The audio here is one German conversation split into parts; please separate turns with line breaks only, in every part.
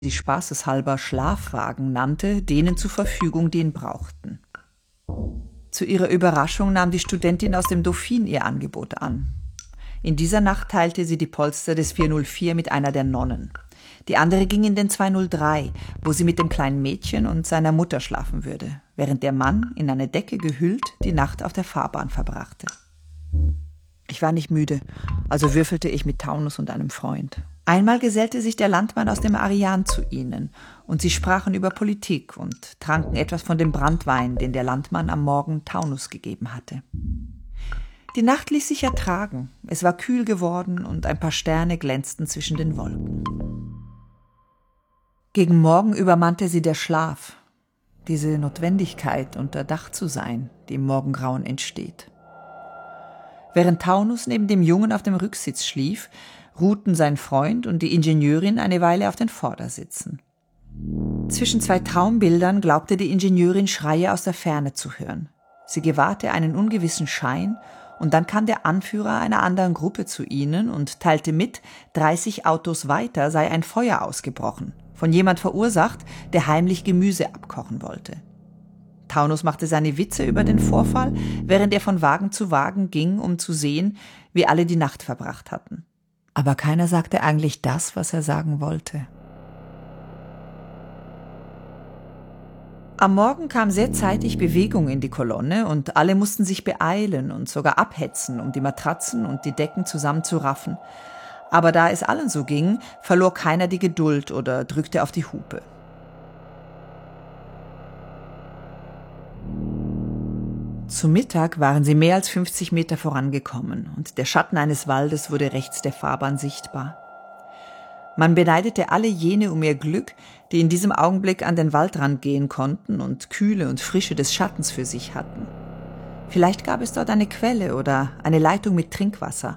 sie spaßeshalber Schlafwagen nannte, denen zur Verfügung, die ihn brauchten. Zu ihrer Überraschung nahm die Studentin aus dem Dauphine ihr Angebot an. In dieser Nacht teilte sie die Polster des 404 mit einer der Nonnen. Die andere ging in den 203, wo sie mit dem kleinen Mädchen und seiner Mutter schlafen würde, während der Mann, in eine Decke gehüllt, die Nacht auf der Fahrbahn verbrachte. Ich war nicht müde, also würfelte ich mit Taunus und einem Freund. Einmal gesellte sich der Landmann aus dem Arian zu ihnen, und sie sprachen über Politik und tranken etwas von dem Branntwein, den der Landmann am Morgen Taunus gegeben hatte. Die Nacht ließ sich ertragen, es war kühl geworden und ein paar Sterne glänzten zwischen den Wolken. Gegen Morgen übermannte sie der Schlaf, diese Notwendigkeit, unter Dach zu sein, die im Morgengrauen entsteht. Während Taunus neben dem Jungen auf dem Rücksitz schlief, ruhten sein Freund und die Ingenieurin eine Weile auf den Vordersitzen. Zwischen zwei Traumbildern glaubte die Ingenieurin Schreie aus der Ferne zu hören. Sie gewahrte einen ungewissen Schein, und dann kam der Anführer einer anderen Gruppe zu ihnen und teilte mit, 30 Autos weiter sei ein Feuer ausgebrochen, von jemand verursacht, der heimlich Gemüse abkochen wollte. Taunus machte seine Witze über den Vorfall, während er von Wagen zu Wagen ging, um zu sehen, wie alle die Nacht verbracht hatten. Aber keiner sagte eigentlich das, was er sagen wollte. Am Morgen kam sehr zeitig Bewegung in die Kolonne und alle mussten sich beeilen und sogar abhetzen, um die Matratzen und die Decken zusammenzuraffen. Aber da es allen so ging, verlor keiner die Geduld oder drückte auf die Hupe. Zu Mittag waren sie mehr als 50 Meter vorangekommen und der Schatten eines Waldes wurde rechts der Fahrbahn sichtbar. Man beneidete alle jene um ihr Glück, die in diesem Augenblick an den Waldrand gehen konnten und Kühle und Frische des Schattens für sich hatten. Vielleicht gab es dort eine Quelle oder eine Leitung mit Trinkwasser.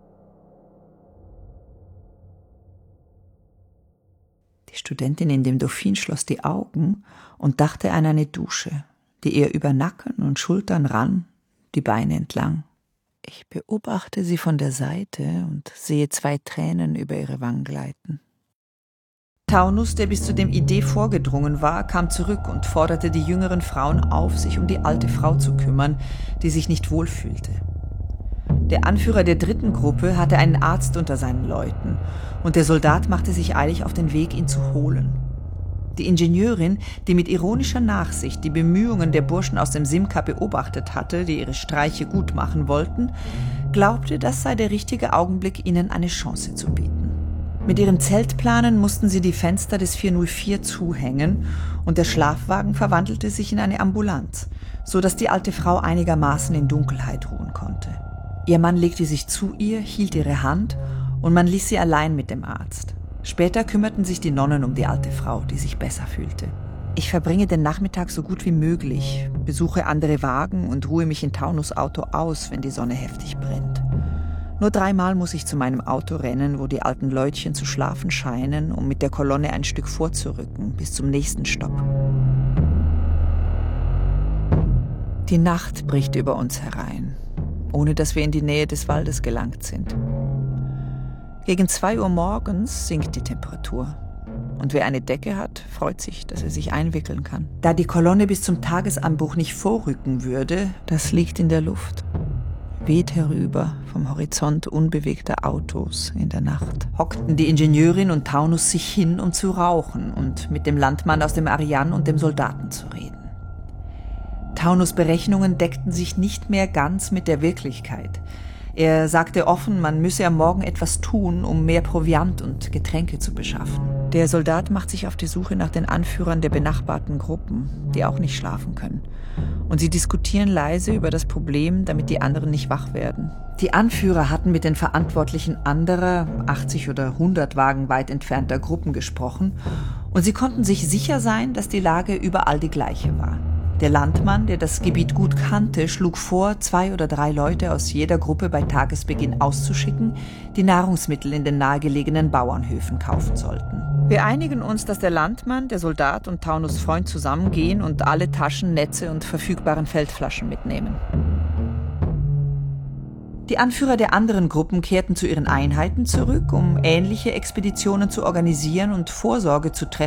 Die Studentin in dem Dauphine schloss die Augen und dachte an eine Dusche, die ihr über Nacken und Schultern rann, die Beine entlang. Ich beobachte sie von der Seite und sehe 2 Tränen über ihre Wangen gleiten. Taunus, der bis zu dem Idee vorgedrungen war, kam zurück und forderte die jüngeren Frauen auf, sich um die alte Frau zu kümmern, die sich nicht wohlfühlte. Der Anführer der 3. Gruppe hatte einen Arzt unter seinen Leuten, und der Soldat machte sich eilig auf den Weg, ihn zu holen. Die Ingenieurin, die mit ironischer Nachsicht die Bemühungen der Burschen aus dem Simca beobachtet hatte, die ihre Streiche gut machen wollten, glaubte, das sei der richtige Augenblick, ihnen eine Chance zu bieten. Mit ihren Zeltplanen mussten sie die Fenster des 404 zuhängen und der Schlafwagen verwandelte sich in eine Ambulanz, so dass die alte Frau einigermaßen in Dunkelheit ruhen konnte. Ihr Mann legte sich zu ihr, hielt ihre Hand und man ließ sie allein mit dem Arzt. Später kümmerten sich die Nonnen um die alte Frau, die sich besser fühlte. Ich verbringe den Nachmittag so gut wie möglich, besuche andere Wagen und ruhe mich in Taunus Auto aus, wenn die Sonne heftig brennt. Nur 3-mal muss ich zu meinem Auto rennen, wo die alten Leutchen zu schlafen scheinen, um mit der Kolonne ein Stück vorzurücken, bis zum nächsten Stopp. Die Nacht bricht über uns herein, ohne dass wir in die Nähe des Waldes gelangt sind. Gegen 2 Uhr morgens sinkt die Temperatur. Und wer eine Decke hat, freut sich, dass er sich einwickeln kann. Da die Kolonne bis zum Tagesanbruch nicht vorrücken würde, das liegt in der Luft. Weht herüber vom Horizont unbewegter Autos in der Nacht. Hockten die Ingenieurin und Taunus sich hin, um zu rauchen und mit dem Landmann aus dem Arian und dem Soldaten zu reden. Taunus' Berechnungen deckten sich nicht mehr ganz mit der Wirklichkeit. Er sagte offen, man müsse am Morgen etwas tun, um mehr Proviant und Getränke zu beschaffen. Der Soldat macht sich auf die Suche nach den Anführern der benachbarten Gruppen, die auch nicht schlafen können. Und sie diskutieren leise über das Problem, damit die anderen nicht wach werden. Die Anführer hatten mit den Verantwortlichen anderer, 80 oder 100 Wagen weit entfernter Gruppen gesprochen und sie konnten sich sicher sein, dass die Lage überall die gleiche war. Der Landmann, der das Gebiet gut kannte, schlug vor, 2 oder 3 Leute aus jeder Gruppe bei Tagesbeginn auszuschicken, die Nahrungsmittel in den nahegelegenen Bauernhöfen kaufen sollten. Wir einigen uns, dass der Landmann, der Soldat und Taunus' Freund zusammengehen und alle Taschen, Netze und verfügbaren Feldflaschen mitnehmen. Die Anführer der anderen Gruppen kehrten zu ihren Einheiten zurück, um ähnliche Expeditionen zu organisieren und Vorsorge zu treffen,